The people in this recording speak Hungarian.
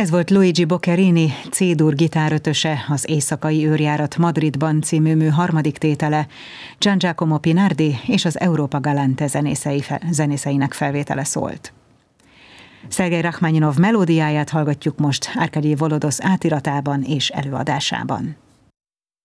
Ez volt Luigi Boccherini, C-dur gitárötöse, az Éjszakai őrjárat Madridban című mű harmadik tétele, Gian Giacomo Pinardi és az Europa Galante zenészeinek felvétele szólt. Szergej Rachmaninov melódiáját hallgatjuk most Arkady Volodosz átiratában és előadásában.